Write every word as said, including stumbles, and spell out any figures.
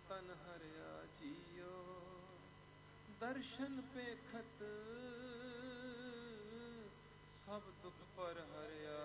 तन हरिया जियो दर्शन पेखत सब दुख पर हरिया